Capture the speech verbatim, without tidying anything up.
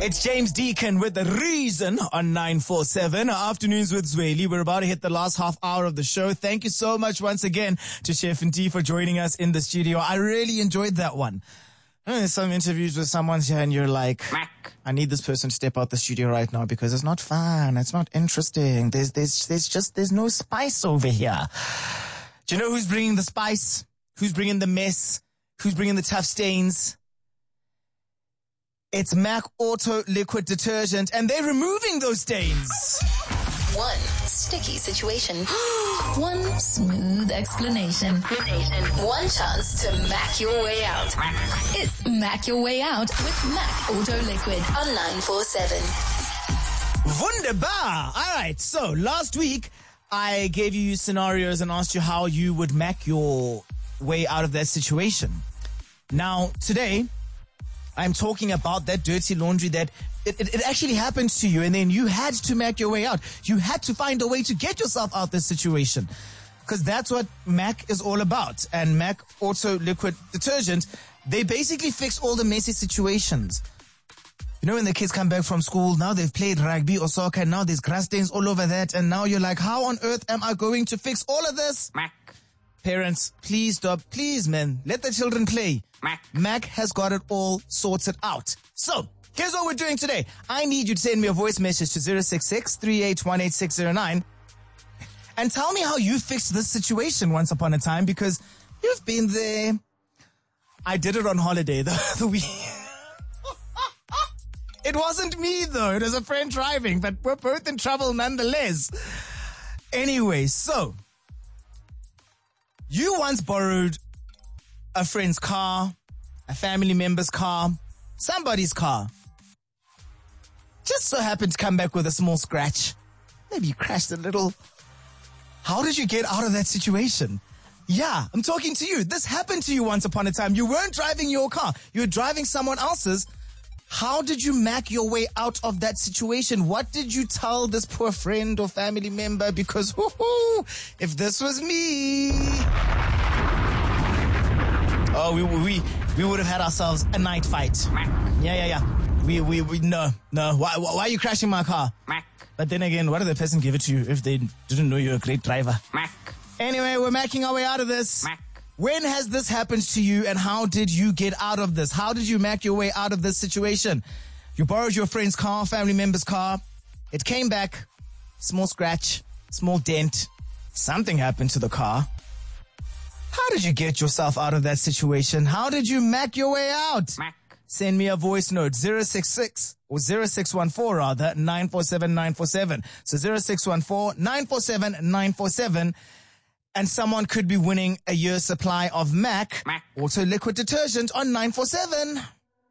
It's James Deacon with The Reason on nine four seven. Afternoons with Zweli. We're about to hit the last half hour of the show. Thank you so much once again to Chef Nti for joining us in the studio. I really enjoyed that one. There's some interviews with someone here and you're like, I need this person to step out the studio right now because it's not fun. It's not interesting. There's, there's, there's just, there's no spice over here. Do you know who's bringing the spice? Who's bringing the mess? Who's bringing the tough stains? It's MAC Auto Liquid Detergent, and they're removing those stains. One sticky situation. One smooth explanation. One chance to MAC your way out. It's MAC your way out with MAC Auto Liquid on nine four seven. Wunderbar. All right, so last week I gave you scenarios and asked you how you would MAC your way out of that situation. Now, today, I'm talking about that dirty laundry that it, it, it actually happened to you and then you had to MAC your way out. You had to find a way to get yourself out of this situation because that's what MAC is all about. And MAC Auto Liquid Detergent, they basically fix all the messy situations. You know, when the kids come back from school, now they've played rugby or soccer, and now there's grass stains all over that, and now you're like, how on earth am I going to fix all of this? MAC. Parents, please stop. Please, man. Let the children play. MAC. MAC has got it all sorted out. So, here's what we're doing today. I need you to send me a voice message to zero six six, three eight one, eight six zero nine and tell me how you fixed this situation once upon a time because you've been there. I did it on holiday the, the week. It wasn't me, though. It was a friend driving, but we're both in trouble nonetheless. Anyway, so you once borrowed a friend's car, a family member's car, somebody's car. Just so happened to come back with a small scratch. Maybe you crashed a little. How did you get out of that situation? Yeah, I'm talking to you. This happened to you once upon a time. You weren't driving your car. You were driving someone else's. How did you MAC your way out of that situation? What did you tell this poor friend or family member? Because, whoo-hoo, if this was me... Oh, we we we would have had ourselves a night fight. MAC. Yeah, yeah, yeah. We we we no no. Why why are you crashing my car? MAC. But then again, why did the person give it to you if they didn't know you're a great driver? MAC. Anyway, we're MACing our way out of this. MAC. When has this happened to you, and how did you get out of this? How did you MAC your way out of this situation? You borrowed your friend's car, family member's car. It came back, small scratch, small dent. Something happened to the car. How did you get yourself out of that situation? How did you MAC your way out? MAC. Send me a voice note, zero six six or zero six one four rather, nine four seven nine four seven. So zero six one four, nine four seven, nine four seven. And someone could be winning a year's supply of MAC, MAC. Auto Liquid Detergent on nine four seven.